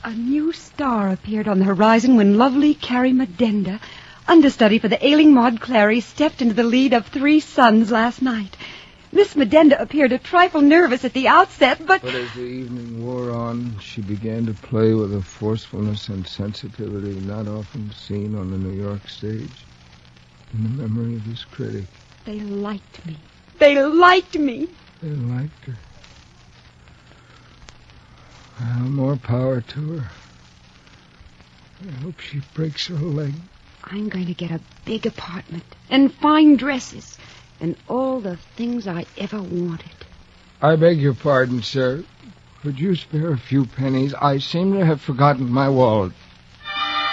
A new star appeared on the horizon when lovely Carrie Medenda, understudy for the ailing Maud Clary, stepped into the lead of Three Sons last night. Miss Medenda appeared a trifle nervous at the outset, but as the evening wore on, she began to play with a forcefulness and sensitivity not often seen on the New York stage. In the memory of his critic. They liked me. They liked me. They liked her. Well, more power to her. I hope she breaks her leg. I'm going to get a big apartment and fine dresses and all the things I ever wanted. I beg your pardon, sir. Could you spare a few pennies? I seem to have forgotten my wallet.